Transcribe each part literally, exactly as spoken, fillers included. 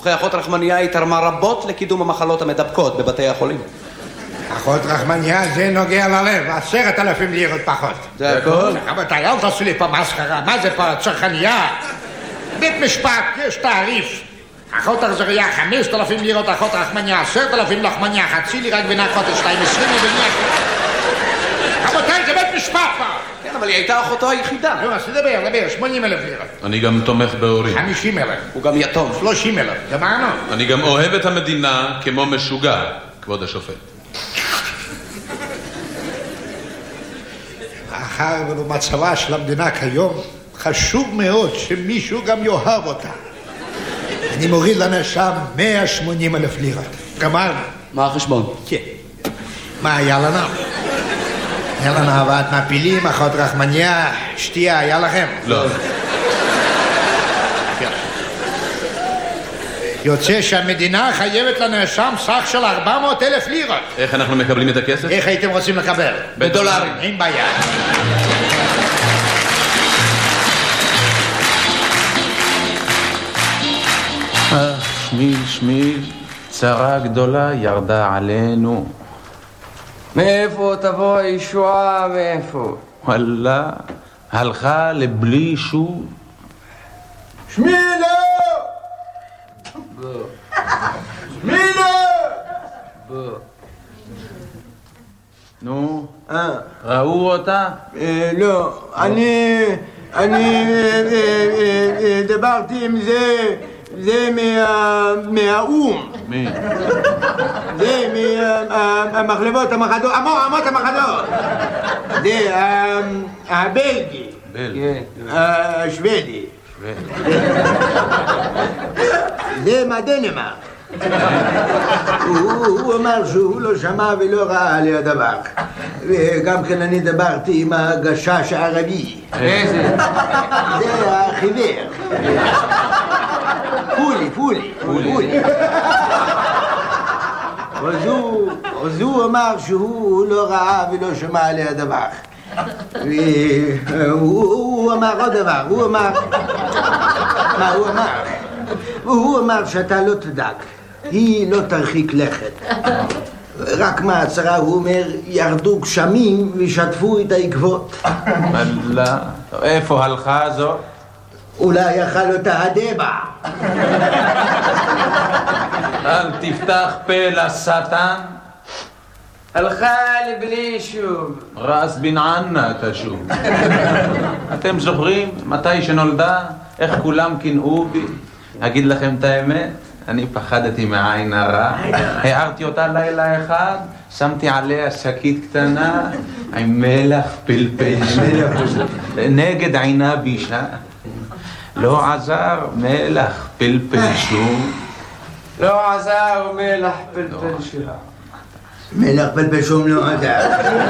וכי רחמניה היא תרמה רבות לקידום המחלות המדבקות בבתי החולים. אחות רחמניה זה נוגע ללב, עשרת אלפים לירות פחות. זה הכל? רבותיי, אל תעשו לי פה מסחרה, מה זה פה צרכניה? בית משפט, יש תעריף. אחות הרזוריה חמשת אלפים לירות, אחות רחמניה עשרת אלפים לחמניה, חצי לירה גבינה חוטש שתיים עשרים ובנייה. רבותיי, זה בית משפט פה. כן, אבל היא הייתה אחותו היחידה. נו, אז תדבר, דבר, שמונים אלף לירות. אני גם תומך בהורים. חמישים אלף. הוא גם יתום. שלושים אלף, גמרנו. אני גם אוהב את המדינה כמו משוגע, כבוד השופט. מאחר ובמצבה של המדינה כיום חשוב מאוד שמישהו גם יאהב אותה. אני מוריד לנאשם מאה ושמונים אלף לירות. גמרנו. מה החשבון? כן. מה היה לנו? היה לנו הבאת מפילים, אחות רחמניה, שתייה, היה לכם? לא. יוצא שהמדינה חייבת לנאשם סך של ארבע מאות אלף לירות. איך אנחנו מקבלים את הכסף? איך הייתם רוצים לקבל? בדולרים. אין בעיה. שמיל, שמיל, צרה גדולה ירדה עלינו. מאיפה תבוא הישועה, מאיפה? וואלה, הלכה לבלי שוב. שמילו! שמילו! נו, אה. ראו אותה? לא, אני... אני דיברתי עם זה... זה מהאום. מי? זה מהמחלבות המחדות, אמות המחדות. זה הבלגי. בלגי. השוודי. זה מהדנמרק. הוא אמר שהוא לא שמע ולא ראה על הדבר. וגם כן אני דיברתי עם הגשש הערבי. איזה? זה החיוור. פולי, פולי, פולי. אז הוא אמר שהוא לא ראה ולא שמע על הדבר. והוא אמר עוד דבר, הוא אמר... מה הוא אמר? והוא אמר שאתה לא תדאג, היא לא תרחיק לכת. רק מהצרה הוא אומר, ירדו גשמים ושטפו את העקבות. וואלה, איפה הלכה זו? אולי יאכל אותה הדבע. אל תפתח פה לשטן. הלכה לבלי שוב. רס בן ענה תשוב. אתם זוכרים מתי שנולדה? איך כולם קינאו בי? אגיד לכם את האמת? אני פחדתי מעין הרע. הערתי אותה לילה אחד, שמתי עליה שקית קטנה עם מלח פלפל נגד עינה בישה. לא עזר מלח פלפל שום. לא עזר מלח פלפל שום. מלח פלפל שום לא עזר.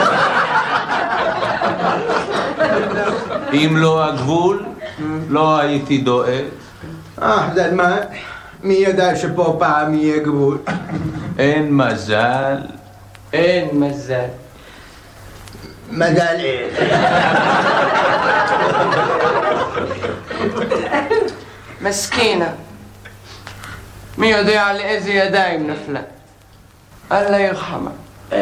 אם לא הגבול, לא הייתי דואג. אה, זה מה? מי ידע שפה פעם יהיה גבול? אין מזל. אין מזל. מזל איך. מסכינה. מי יודע על איזה ידיים נפלה? אללה ירחמה. איך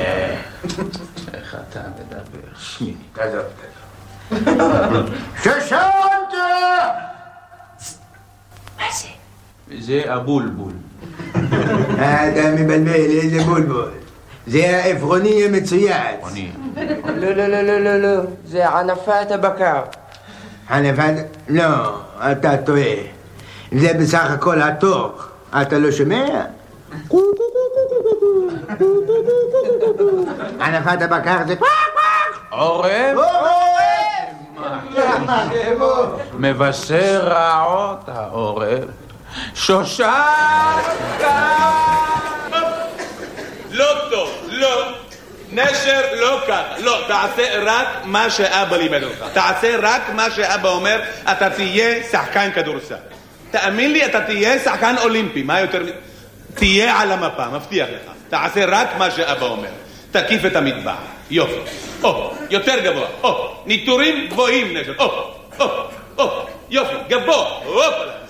אתה מדבר? שמי. תעזוב, תעזוב. ששנת! מה זה? זה הבולבול. אתה מבלבל, איזה בולבול. זה העפרוני המצויץ. עפרוני. לא, לא, לא, לא, לא, לא. זה ענפת הבקר. ענפת? לא, אתה טועה. זה בסך הכל התוך. אתה לא שומע? ענפת הבקר זה... עורב? מבשר רעות העורב. שושן! לא טוב, לא. נשר לא ככה. לא, תעשה רק מה שאבא לימד אותך. תעשה רק מה שאבא אומר, אתה תהיה שחקן כדורסל. תאמין לי, אתה תהיה שחקן אולימפי. מה יותר... תהיה על המפה, מבטיח לך. תעשה רק מה שאבא אומר. תקיף את המטבח. יופי. או, יותר גבוה. או, ניטורים גבוהים נשר. או, או, או, יופי, גבוה. אופלה, זהו.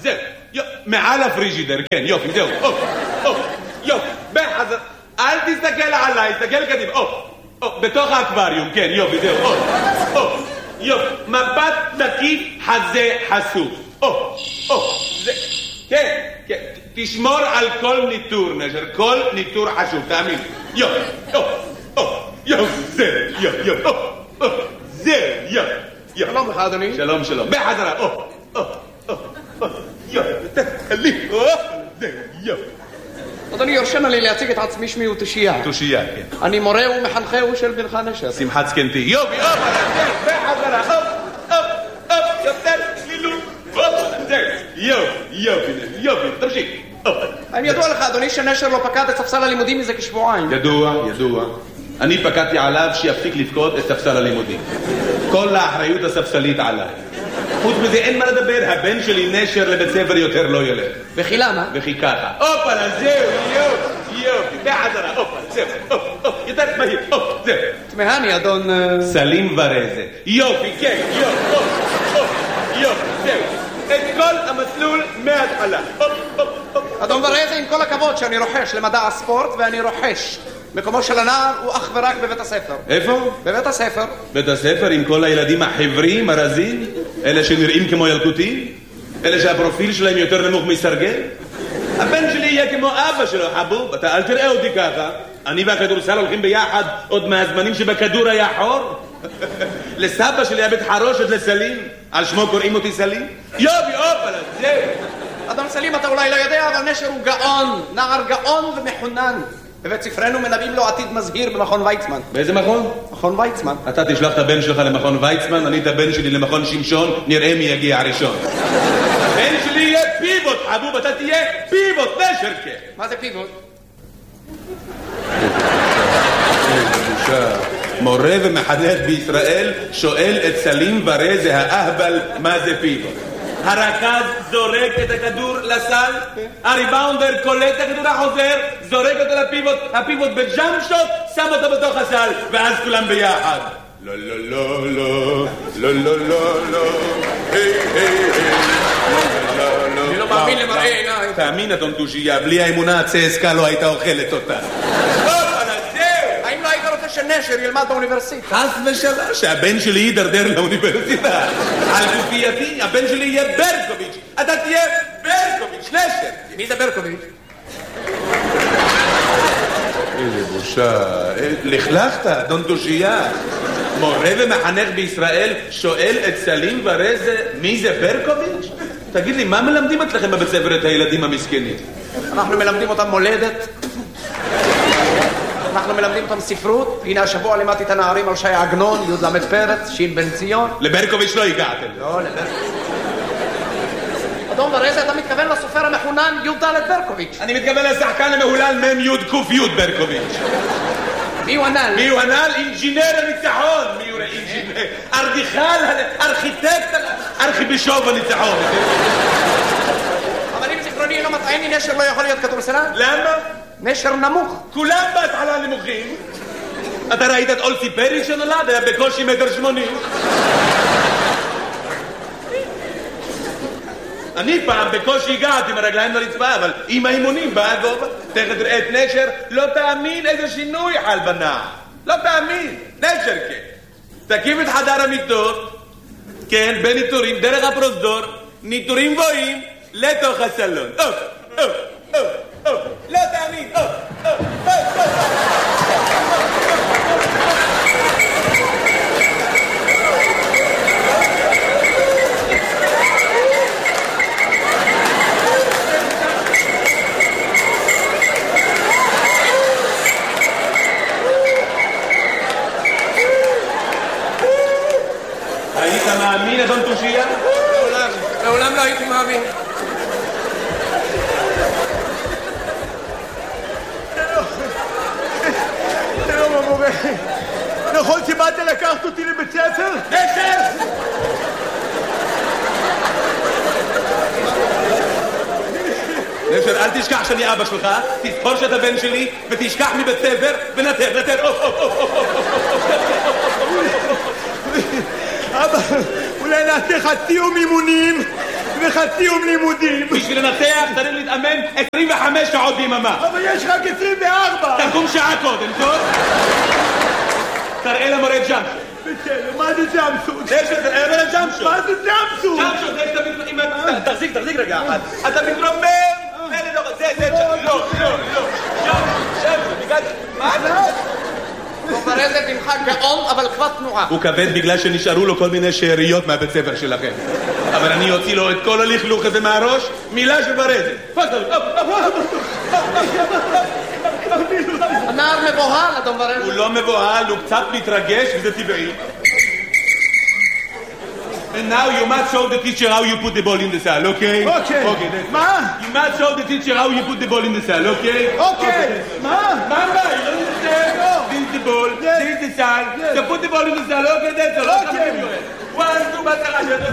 מעל הפריג'ידר, כן, יופי, זהו, אופ, אופ, יופי, בחזר, אל תסתכל עליי, תסתכל קדימה, אופ, אופ, בתוך האקווריום, כן, יופי, זהו, אופ, אופ, יופי, מבט תקיף, חזה חשוף, אופ, אופ, זה, כן, כן, תשמור על כל ניטור, נשר, כל ניטור חשוב, תאמין, יופי, אופ, אופ, יופי, זה, יופי, יופי, אופ, אופ, זה, יופי, יופי. שלום לך, אדוני. שלום, שלום, בחזרה, אופ, אופ, אופ, אופ, יופי, תתקלי, אופ, זה, יופי. אדוני, יורשנה לי להציג את עצמי, שמי הוא תושייה. תושייה, כן. אני מורה ומחנכהו של בנך נשר. שמחת זקנתי. יופי, אופ, בחזרה, אופ, אופ, אופ, יותר צלילות, אופ, זה, יופי, יופי, יופי, תמשיך, אופ. האם ידוע לך, אדוני, שנשר לא פקד את ספסל הלימודים מזה כשבועיים? ידוע, ידוע. אני פקדתי עליו שיפסיק לפקוד את ספסל הלימודים. כל האחריות הספסלית עליי. חוץ מזה אין מה לדבר, הבן שלי נשר לבית ספר יותר לא ילך. וכי למה? וכי ככה. אופלה, זהו, יופי, יופי, בחזרה, אופלה, זהו, אופ, אופ, יותר מהיר, אופ, זהו. תמהני, אדון... סלים ורזה. יופי, כן, יופי, אופ, אופ, יופי, זהו. את כל המסלול מההתחלה. אופ, אופ, אופ. אדון ורזה, עם כל הכבוד שאני רוחש למדע הספורט, ואני רוחש. מקומו של הנער הוא אך ורק בבית הספר. איפה? בבית הספר. בית הספר עם כל הילדים החברים, הרזים? אלה שנראים כמו ילקוטים? אלה שהפרופיל שלהם יותר נמוך מסרגל? הבן שלי יהיה כמו אבא שלו, חבוב. אתה אל תראה אותי ככה. אני והכדורסל הולכים ביחד עוד מהזמנים שבכדור היה חור. לסבא שלי היה בית חרושת לסלים. על שמו קוראים אותי סלים? יובי, אופלה, זהו. אדון סלים, אתה אולי לא יודע, אבל נשר הוא גאון. נער גאון ומחונן. בבית ספרנו מנבאים לו עתיד מזהיר במכון ויצמן. באיזה מכון? מכון ויצמן. אתה תשלח את הבן שלך למכון ויצמן, אני את הבן שלי למכון שמשון, נראה מי יגיע הראשון. הבן שלי יהיה פיבוט, חבוב, אתה תהיה פיבוט, נשר כן. מה זה פיבוט? מורה ומחנך בישראל שואל את סלים ורזה האהבל מה זה פיבוט. הרכז זורק את הכדור לסל, הריבאונדר קולט את הכדור החוזר, זורק אותו לפיבוט, הפיבוט בג'אמפ שוט, שם אותו בתוך הסל, ואז כולם ביחד. לא, לא, לא, לא, לא, לא, לא, לא, היי, היי, היי, לא, לא, אני לא מאמין למראה עיניי. תאמין, אדון תושייה, בלי האמונה הצסקה לא הייתה אוכלת אותה. האם לא היית רוצה שנשר ילמד באוניברסיטה? חס ושלום, שהבן שלי יידרדר לאוניברסיטה. על גופייתי, הבן שלי יהיה ברקוביץ'. אתה תהיה ברקוביץ', נשר. מי זה ברקוביץ'? איזה בושה. לכלכת, אדון תושייה. מורה ומחנך בישראל שואל את סלים ורזה מי זה ברקוביץ'? תגיד לי, מה מלמדים אצלכם בבית ספר את הילדים המסכנים? אנחנו מלמדים אותם מולדת. אנחנו מלמדים אותם ספרות. הנה השבוע לימדתי את הנערים על שי עגנון, י' למד פרץ, שין בן ציון. לברקוביץ' לא הגעתם. לא, לברקוביץ'. אדון ורזה, אתה מתכוון לסופר המחונן י' ד' ברקוביץ'. אני מתכוון לשחקן המהולל מ' י' ק' י' ברקוביץ'. מי הוא הנ"ל? מי הוא הנ"ל? אינג'ינר הניצחון. מי הוא אינג'ינר? ארדיכל, ארכיטקט, ארכיבישוף הניצחון. אבל אם זיכרוני אינו מטעני, נשר לא יכול להיות כדורסלן? למה? נשר נמוך. כולם בהתחלה נמוכים. אתה ראית את אולסי פרי שנולד? היה בקושי מטר שמונים. אני פעם בקושי הגעתי עם הרגליים לרצפה, אבל עם האימונים בא הגובה. תכף תראה את נשר, לא תאמין איזה שינוי חל בנער. לא תאמין, נשר כן. תקים את חדר המיטות, כן, בניטורים, דרך הפרוזדור, ניטורים גבוהים, לתוך הסלון. אוף, אוף, אוף, אוף, לא תאמין, אוף, אוף, אוף, אוף. היית מאמין, אדון תושייה? לעולם, לעולם לא הייתי מאמין. שלום המורה, נכון שבאת לקחת אותי לבית ספר? נשר! נשר, אל תשכח שאני אבא שלך, תזכור שאתה בן שלי, ותשכח מבית ספר, ונתר, נתר, אוף, אוף, אוף, אוף, אוף, אבא, אולי נעשה חצי יום אימונים וחצי יום לימודים. בשביל לנתח צריך להתאמן עשרים וחמש שעות ביממה. אבל יש רק עשרים וארבע. תקום שעה קודם, טוב? תראה למורה ג'אמפשוט. בסדר, מה זה ג'אמפשוט? תראה למורה ג'אמפשוט. מה זה ג'אמפשוט? ג'אמפשוט, זה שאתה מתרומם. תחזיק, תחזיק רגע אחד. אתה מתרומם. זה, זה, לא, לא, לא. ג'אמפשוט, מה זה? דוברזת ממך גאון, אבל כבר תנועה. הוא כבד בגלל שנשארו לו כל מיני שאריות מהבית ספר שלכם. אבל אני אוציא לו את כל הלכלוך הזה מהראש, מילה של ברזת. פתל. הנער מבוהל, אדון ברזת. הוא לא מבוהל, הוא קצת מתרגש, וזה טבעי. And now you must show the teacher how you put the ball in the cell, okay? Okay. Okay, that's מה? You must show the teacher how you put the ball in the cell, okay? אוקיי. מה? מה מה? You don't understand? This is the ball, this is the cell. So put the ball in the cell, okay? That's all. Okay. One, two, בצרה שלו.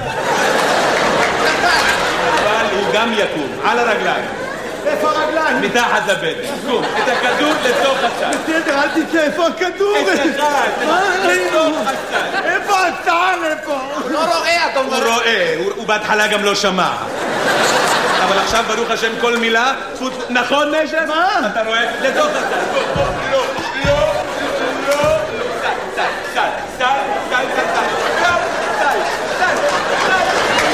אבל הוא גם יקום, על הרגליים. איפה הרגליים? מתחת לבטן. קום, את הכדור לתוך הסל. בסדר, אל תצא, איפה הכדור? את אחד, לתוך הסל. איפה הסל? איפה? הוא לא רואה, אדון הוא ברזת. רואה, הוא בהתחלה גם לא שמע. אבל עכשיו ברוך השם כל מילה, נכון נשר? מה? אתה רואה? לתוך הסל. לא, לא, לא, לא. סל, סל, סל, סל, סל, סל, סל, סל, סל.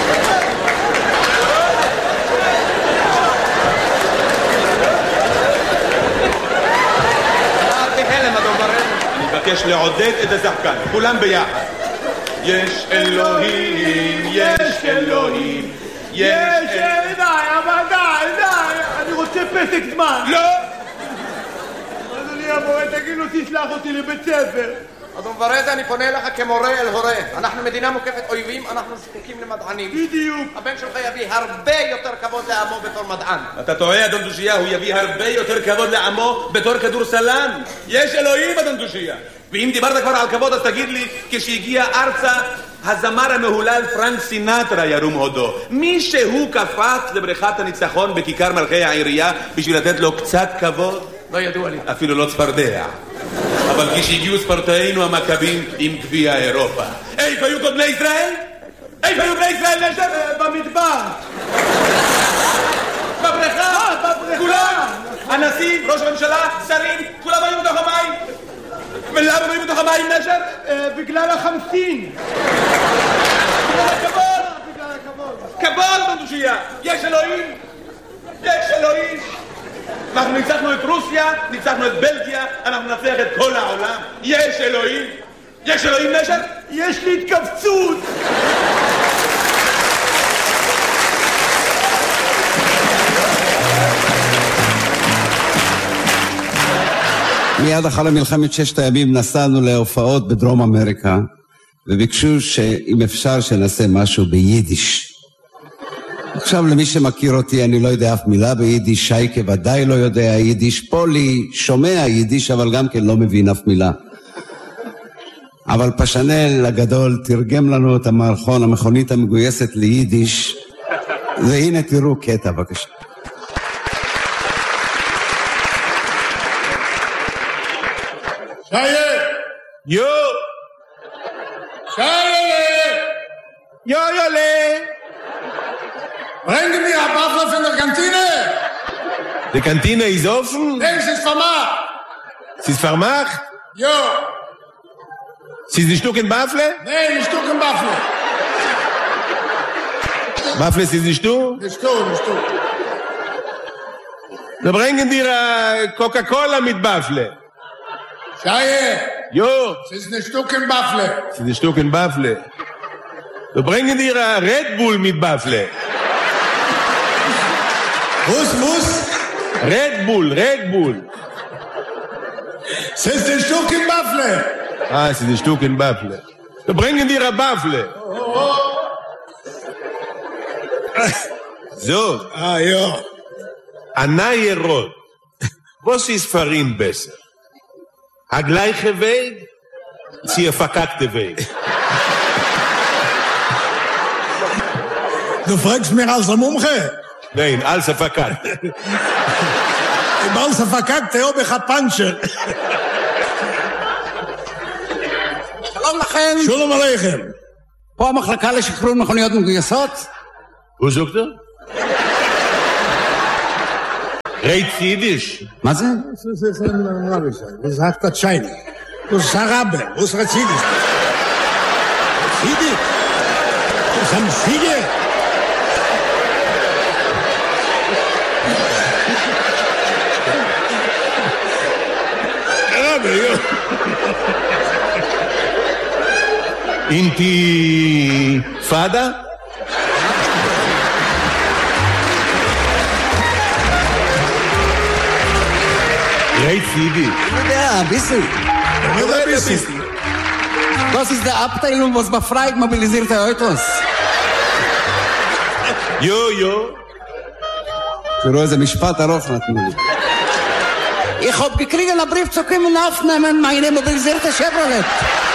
אני מבקש לעודד את השחקן, כולם ביחד. יש אלוהים, יש אלוהים, יש אלוהים. די, אבל די, די. אני רוצה פסק זמן. לא! אדוני המורה, תגיד לו, תשלח אותי לבית ספר. אדון ברזת, אני פונה אליך כמורה אל הורה. אנחנו מדינה מוקפת אויבים, אנחנו זקוקים למדענים. בדיוק. הבן שלך יביא הרבה יותר כבוד לעמו בתור מדען. אתה טועה, אדון דושיה, הוא יביא הרבה יותר כבוד לעמו בתור כדורסלן. יש אלוהים, אדון דושיה. ואם דיברת כבר על כבוד, אז תגיד לי, כשהגיע ארצה, הזמר המהולל פרנק סינטרה ירום הודו. מי שהוא קפץ לבריכת הניצחון בכיכר מלכי העירייה בשביל לתת לו קצת כבוד? לא ידוע לי. אפילו לא צפרדע. אבל כשהגיעו ספורטאינו המכבים עם גביע אירופה. איפה היו כל בני ישראל? איפה היו בני ישראל נשר? במדבר. בבריכה? כולם? הנשיא, ראש הממשלה, שרים, כולם היו בתוך המים. ולמה היו בתוך המים נשר? בגלל החמסין. בגלל הכבוד. בגלל הכבוד. כבוד בדושייה. יש אלוהים. יש אלוהים. אנחנו ניצחנו את רוסיה, ניצחנו את בלגיה, אנחנו נצליח את כל העולם. יש אלוהים. יש אלוהים נשר? יש לי התכווצות. מיד אחרי מלחמת ששת הימים נסענו להופעות בדרום אמריקה וביקשו שאם אפשר שנעשה משהו ביידיש. עכשיו למי שמכיר אותי אני לא יודע אף מילה ביידיש, שייקה ודאי לא יודע יידיש, פולי שומע יידיש אבל גם כן לא מבין אף מילה. אבל פשנל הגדול תרגם לנו את המערכון, המכונית המגויסת ליידיש, והנה תראו קטע בבקשה. Scheiße! Jo! Scheiße! Jo, Jole! Bringen mir ein Waffel von der Kantine! Die Kantine ist offen? Nein, es ist vermacht! Sie ist vermacht? Jo! Sie ist ein Stück in Waffle? Nein, ein Stück im Waffel! Waffle ist nicht du? Nicht du, nicht du. Wir bringen dir äh, Coca-Cola mit Waffle. Scheiße! Jo! Es ist ein Stück im Waffel! Sie ist ein Stück in Waffle. Wir bringen dir äh, Red Bull mit Waffle. Was, was? Red Bull, Red Bull. Es ist ein Stück im Waffel! Ah, es ist ein Stück in Waffle. Wir bringen dir eine Waffle. So. Ah, ja. Anaye Rot. Was ist für ihn besser? Der gleiche Weg? Sie der verkackte Weg. Du fragst mir als ein Umge? Nein, als er verkackt. Im als er verkackt, er habe ich ein Pancher. שלום לכם, שלום עליכם. פה המחלקה לשחרור מכוניות מגויסות. Wo sagt er? Reit's Jiddisch? מה זה? הוא sagt das Schein. Du Sarabe, was Razidisch? Razidisch? Das haben viele. Sarabe, ja. Intifada? Reit's Jiddisch? Ja, ein bisschen. Das ist die Abteilung, was befreit mobilisierte Autos. Jo, jo. תראו איזה משפט ארוך נתנו לי. Ich hab gekriegt einen Brief zu kommen aufnehmen, meine mobilisierte Chevrolet.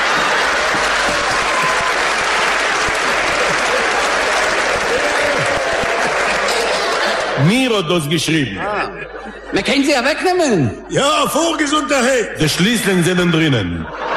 Mir hat das geschrieben. Wir können sie ja wegnehmen. Ja, vorgesund daheim. Die Schließlinge sind drinnen.